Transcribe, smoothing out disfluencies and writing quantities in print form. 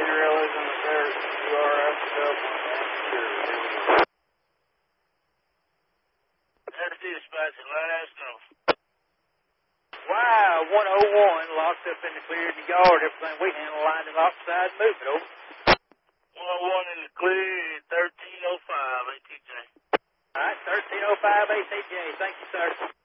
realize on the third. You are up. Let's see the spots and let us know. Wow, 101 locked up in the clear in the yard. Everything we handle lined it offside. Move it over. 101 in the clear, 1305 ATJ. All right, 1305 ATJ. Thank you, sir.